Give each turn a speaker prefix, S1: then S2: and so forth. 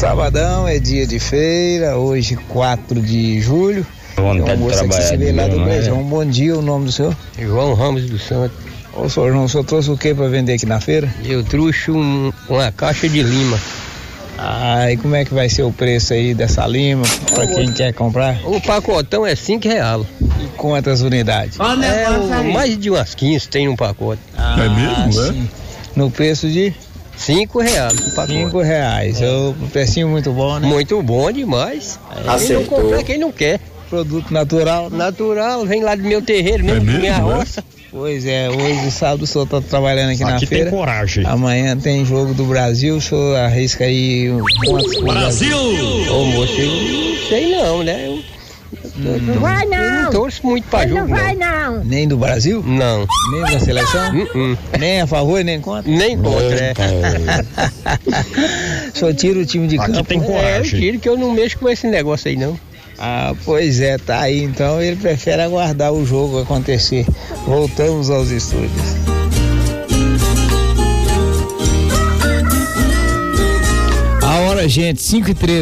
S1: Sabadão é dia de feira, hoje 4 de julho.
S2: Vontade de trabalhar.
S1: Um bom dia, o nome do senhor?
S3: João Ramos dos Santos.
S1: Ô, senhor João, o senhor trouxe o que para vender aqui na feira?
S3: Eu trouxe uma caixa de lima.
S1: E como é que vai ser o preço aí dessa lima para quem quer comprar?
S3: O pacotão é R$5.
S1: E quantas unidades?
S3: Mais de umas 15 tem um pacote.
S4: É mesmo, né?
S1: No preço de?
S3: R$5 o pacote.
S1: R$5. Um precinho muito bom, né?
S3: Muito bom demais. Quem não comprar, quem não quer.
S1: Produto natural, né?
S3: Natural, vem lá do meu terreiro mesmo,
S4: mesmo,
S3: minha
S4: né?
S3: roça.
S1: Pois é, hoje sábado o senhor tá trabalhando aqui na feira.
S4: Tem coragem.
S1: Amanhã tem jogo do Brasil, o senhor arrisca aí quantos?
S4: Brasil!
S3: Ô moço, eu não sei não, né?
S5: Não vai não.
S3: Eu não torço muito pra jogo,
S5: Não vai não.
S1: Nem do Brasil?
S3: Não.
S1: Nem da seleção? Nem a favor e nem contra?
S3: Nem contra,
S1: O senhor tira o time de
S4: Aqui
S1: campo?
S4: tem coragem.
S3: eu tiro que eu não mexo com esse negócio aí não.
S1: Pois é, tá aí. Então ele prefere aguardar o jogo acontecer. Voltamos aos estúdios. A hora, gente, 5h13.